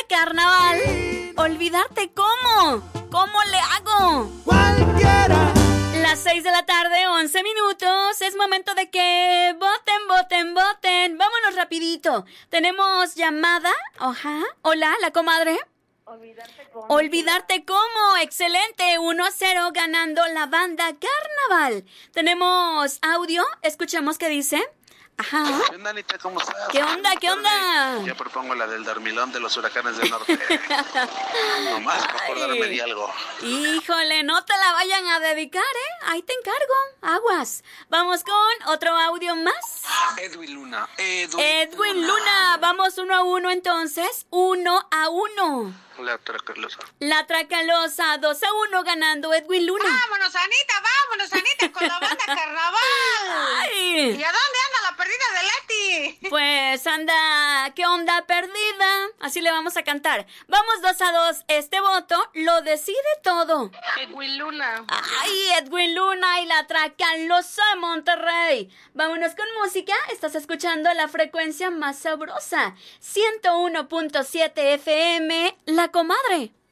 carnaval. Olvidarte cómo. ¿Cómo le hago? Cualquiera. Las 6 de la tarde, 11 minutos. Es momento de que voten, voten, voten. Vámonos rapidito. Tenemos llamada. Ajá. Hola, la comadre. Olvidarte cómo. Excelente. 1-0 ganando la banda Carnaval. Tenemos audio. Escuchemos qué dice. Ajá. ¿Qué onda, Anita? ¿Cómo estás? ¿Qué onda? ¿Qué onda? Ya propongo la del dormilón de los huracanes del norte. Nomás para acordarme de algo. Híjole, no te la vayan a dedicar, ¿eh? Ahí te encargo. Aguas. Vamos con otro audio más. Edwin Luna. Edwin Luna. Vamos 1-1 entonces. 1-1. La Tracalosa. La Tracalosa. 2-1 ganando Edwin Luna. Vámonos, Anita, con la banda Carnaval. Ay. ¿Y a dónde anda la perdida de Leti? Pues anda, ¿qué onda perdida? Así le vamos a cantar. Vamos 2-2. Este voto lo decide todo. Edwin Luna. Ay, Edwin Luna y la Tracalosa de Monterrey. Vámonos con música. Estás escuchando la frecuencia más sabrosa. 101.7 FM, La Comadre.